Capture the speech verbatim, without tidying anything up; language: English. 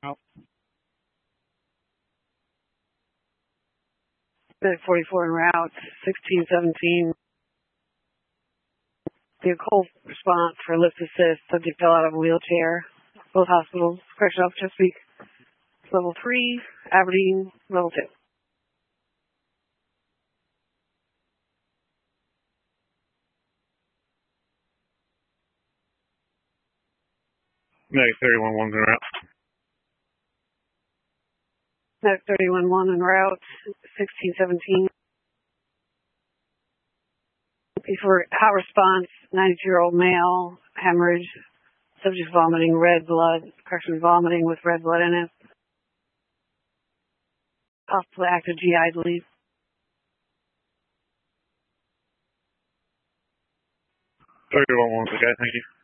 route. Medic forty-four en route, sixteen seventeen. Vehicle response for lift assist. Subject fell out of a wheelchair. Both hospitals. Correctional officer speak. Level three, Aberdeen, level two. Medic thirty-one one en route. Medic thirty-one one en route, sixteen seventeen. For hot response, ninety-two-year-old male, hemorrhage, subject vomiting, red blood, correction vomiting with red blood in it. Possibly active G I bleed. thirty-one one, okay, thank you.